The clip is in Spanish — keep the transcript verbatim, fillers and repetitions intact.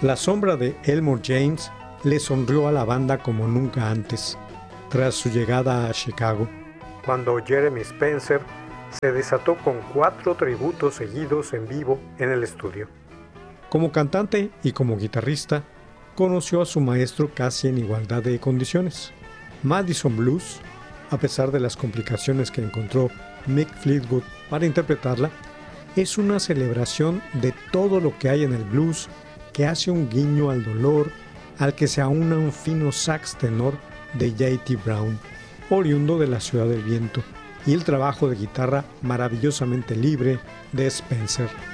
La sombra de Elmore James le sonrió a la banda como nunca antes, tras su llegada a Chicago, cuando Jeremy Spencer se desató con cuatro tributos seguidos en vivo en el estudio. Como cantante y como guitarrista, conoció a su maestro casi en igualdad de condiciones. Madison Blues, a pesar de las complicaciones que encontró Mick Fleetwood para interpretarla, es una celebración de todo lo que hay en el blues, que hace un guiño al dolor, al que se aúna un fino sax tenor de J T Brown, oriundo de la Ciudad del Viento, y el trabajo de guitarra maravillosamente libre de Spencer.